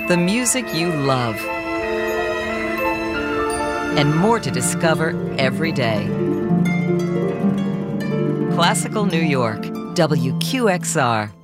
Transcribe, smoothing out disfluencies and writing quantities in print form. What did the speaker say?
the music you love, and more to discover every day. Classical New York, WQXR.